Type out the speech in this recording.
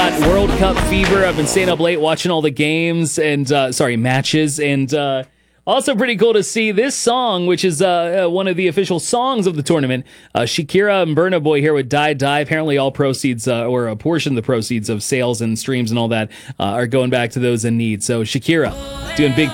got World Cup fever. I've been staying up late watching all the games and, matches. And also pretty cool to see this song, which is one of the official songs of the tournament. Shakira and Burna Boy here with Die Die. Apparently all proceeds, or a portion of the proceeds of sales and streams and all that are going back to those in need. So Shakira doing big